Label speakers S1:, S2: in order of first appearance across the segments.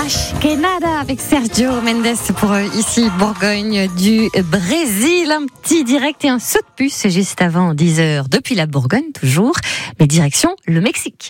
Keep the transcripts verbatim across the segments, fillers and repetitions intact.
S1: Mas que nada avec Sergio Mendes pour euh, ici Bourgogne du Brésil. Un petit direct et un saut de puce juste avant dix heures depuis la Bourgogne toujours, mais direction le Mexique.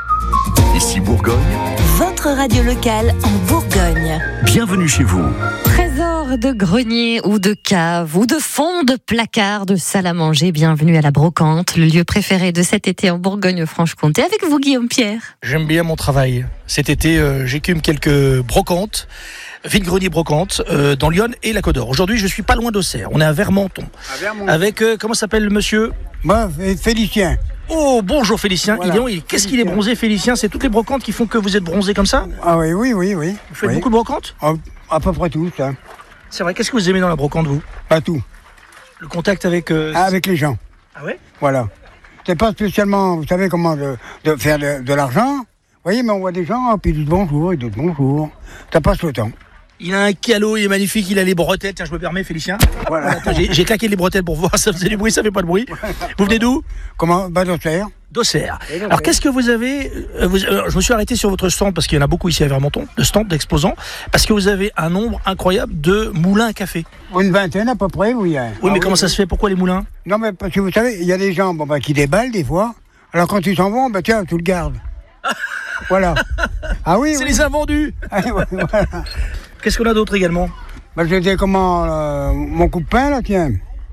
S2: Ici Bourgogne,
S3: votre radio locale en Bourgogne.
S2: Bienvenue chez vous.
S1: Trésor de grenier ou de cave ou de fond de placard, de salle à manger, bienvenue à la Brocante, le lieu préféré de cet été en Bourgogne-Franche-Comté. Avec vous Guillaume Pierre.
S4: J'aime bien mon travail. Cet été, euh, j'écume quelques brocantes, vide-grenier brocantes, euh, dans Lyon et la Côte d'Or. Aujourd'hui, je suis pas loin d'Auxerre. On est à Vermenton. À Vermenton. Avec, euh, comment s'appelle le monsieur ?
S5: Moi, Félicien.
S4: Oh, bonjour Félicien.
S5: Voilà.
S4: Il est, oui, qu'est-ce qu'il est bronzé Félicien ? C'est toutes les brocantes qui font que vous êtes bronzé comme ça ?
S5: Ah oui, oui, oui, oui.
S4: Vous faites
S5: oui.
S4: beaucoup de brocantes ?
S5: à, à peu près tout, ça.
S4: C'est vrai, qu'est-ce que vous aimez dans la brocante, vous ?
S5: Pas tout.
S4: Le contact avec... Euh...
S5: Ah, avec les gens.
S4: Ah ouais ?
S5: Voilà. C'est pas spécialement, vous savez comment, de, de faire de, de l'argent. Vous voyez, mais on voit des gens, puis ils disent bonjour, ils disent bonjour. Ça passe le temps.
S4: Il a un calot, il est magnifique, il a les bretelles. Tiens, je me permets, Félicien.
S5: Voilà.
S4: Attends, j'ai, j'ai claqué les bretelles pour voir, ça faisait du bruit, ça fait pas de bruit. Vous venez d'où ?
S5: Comment ? Bah, d'Auxerre.
S4: D'Auxerre. Alors, qu'est-ce que vous avez euh, vous, euh, Je me suis arrêté sur votre stand, parce qu'il y en a beaucoup ici à Vermenton, de stands d'exposants, parce que vous avez un nombre incroyable de moulins à café.
S5: Une vingtaine à peu près, oui. Hein.
S4: Oui,
S5: ah,
S4: mais
S5: oui,
S4: comment
S5: oui.
S4: ça se fait ? Pourquoi les moulins ?
S5: Non, mais parce que vous savez, il y a des gens bon, bah, qui déballent des fois. Alors, quand ils s'en vont, bah, tiens, tu le gardes. Voilà. Ah oui,
S4: C'est
S5: oui.
S4: les invendus.
S5: Ah, ouais, voilà.
S4: Qu'est-ce qu'on a d'autre également ?
S5: Bah, j'ai comment, euh, mon coup de pain, là, tiens.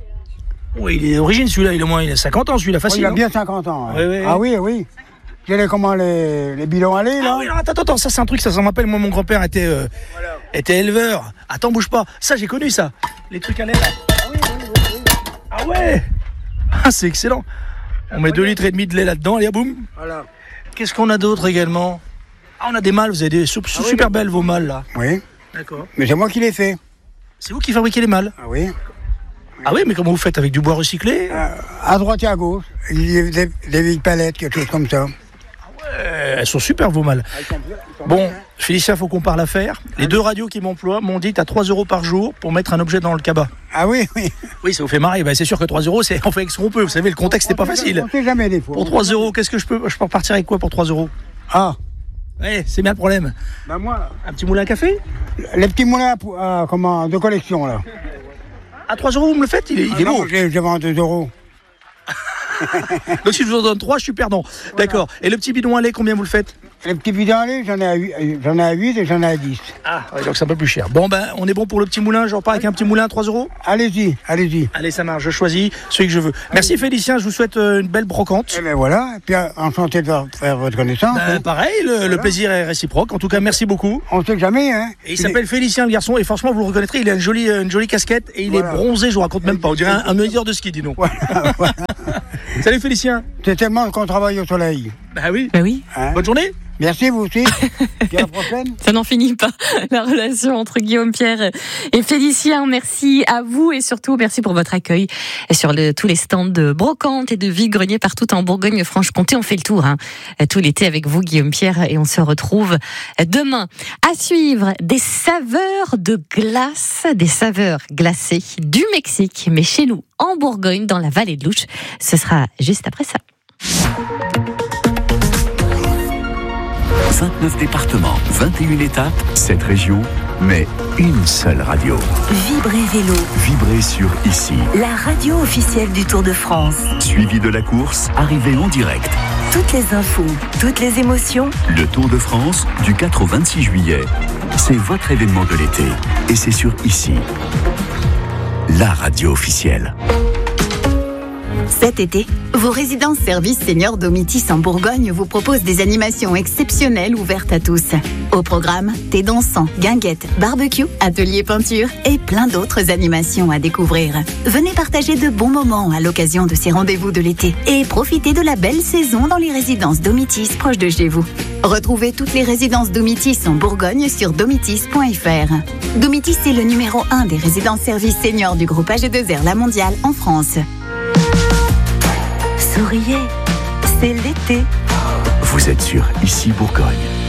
S4: Oui, il est d'origine celui-là, il a au moins il a cinquante ans celui-là,
S5: Oh,
S4: facile.
S5: il a
S4: hein.
S5: bien cinquante ans. Hein.
S4: Oui, oui, oui.
S5: Ah oui, oui. J'ai les, comment, les, les bidons allés, là.
S4: Ah oui, non, attends, attends, ça c'est un truc, ça, ça me rappelle, moi mon grand-père était, euh,
S5: Voilà.
S4: était éleveur. Attends, bouge pas. Ça, j'ai connu ça. Les trucs à lait là.
S5: Ah oui, oui, oui, oui.
S4: Ah ouais. Ah, c'est excellent. On met deux litres et demi de lait là-dedans, allez, boum.
S5: Voilà.
S4: Qu'est-ce qu'on a d'autre également ? Ah, on a des mâles, vous avez des sou-
S5: Ah oui,
S4: super
S5: oui.
S4: belles vos mâles là.
S5: Oui,
S4: D'accord.
S5: mais c'est moi qui l'ai fait.
S4: C'est vous qui fabriquez les mâles ?
S5: Ah oui.
S4: Ah oui, mais comment vous faites ? Avec du bois recyclé ?
S5: Euh, à droite et à gauche. Il y a des, des vieilles palettes, quelque chose comme ça.
S4: Euh, elles sont super vos mâles. Bon, Félicien, faut qu'on parle affaires. Les deux radios qui m'emploient m'ont dit t'as trois euros par jour pour mettre un objet dans le cabas.
S5: Ah oui, oui.
S4: Oui, ça vous fait marrer. Ben, c'est sûr que trois euros, c'est on fait avec ce qu'on peut. Vous savez, le contexte n'est pas facile.
S5: On sait jamais des fois.
S4: Pour trois euros, qu'est-ce que je peux Je peux repartir avec quoi pour trois euros ?
S5: Ah,
S4: Ouais, c'est bien le problème.
S5: ben moi,
S4: Un petit moulin à café ?
S5: les petits moulins pour, euh, comment, de collection, là.
S4: À trois euros, vous me le faites ? Il est, il est
S5: Ah non,
S4: beau.
S5: j'ai, j'ai vendu deux euros.
S4: Donc si je vous en donne trois, je suis perdant. D'accord. Et le petit bidon à lait, combien vous le faites ?
S5: Les petits bidons allés, j'en ai à huit, j'en ai à huit et j'en ai à dix.
S4: Ah, ouais, donc c'est un peu plus cher. Bon, ben, on est bon pour le petit moulin. Je repars avec un petit moulin à trois euros ?
S5: Allez-y, allez-y.
S4: Allez, ça marche. Je choisis celui que je veux. Merci Félicien. Je vous souhaite euh, une belle brocante.
S5: Et ben voilà, et puis euh, enchanté de faire, faire votre connaissance.
S4: Ben,
S5: hein.
S4: pareil, le, le plaisir est réciproque. En tout cas, merci beaucoup.
S5: On sait jamais, hein.
S4: Et il s'appelle Félicien, le garçon. Et franchement, vous le reconnaîtrez. Il a une jolie, une jolie casquette et il
S5: Voilà.
S4: est bronzé. Je vous raconte même pas. On dirait un, un meilleur de ski, dis donc.
S5: Voilà, voilà.
S4: Salut Félicien.
S5: C'est tellement qu'on travaille au soleil.
S4: Bah oui.
S1: Bah oui,
S5: Hein.
S4: Bonne journée.
S5: Merci, vous aussi. Puis à la prochaine.
S1: ça n'en finit pas, la relation entre Guillaume Pierre et Félicien. Merci à vous et surtout merci pour votre accueil sur le, tous les stands de brocante et de vide-grenier partout en Bourgogne-Franche-Comté. On fait le tour hein, tout l'été avec vous Guillaume Pierre et on se retrouve demain. À suivre, des saveurs de glace, des saveurs glacées du Mexique, mais chez nous en Bourgogne, dans la vallée de l'Ouche. Ce sera juste après ça.
S2: vingt-neuf départements, vingt et une étapes, sept régions, mais une seule radio.
S3: Vibrez Vélo,
S2: Vibrez sur Ici.
S3: la radio officielle du Tour de France.
S2: Suivi de la course, arrivée en direct.
S3: Toutes les infos, toutes les émotions.
S2: Le Tour de France, du quatre au vingt-six juillet. C'est votre événement de l'été. Et c'est sur Ici. La radio officielle.
S6: Cet été, vos résidences services seniors Domitis en Bourgogne vous proposent des animations exceptionnelles ouvertes à tous. Au programme, thé dansant, guinguettes, barbecue, atelier peinture et plein d'autres animations à découvrir. Venez partager de bons moments à l'occasion de ces rendez-vous de l'été et profitez de la belle saison dans les résidences Domitis proches de chez vous. Retrouvez toutes les résidences Domitis en Bourgogne sur domitis point f r. Domitis est le numéro un des résidences services seniors du groupe A G deux R La Mondiale en France.
S3: Souriez, c'est l'été.
S2: Vous êtes sur Ici Bourgogne.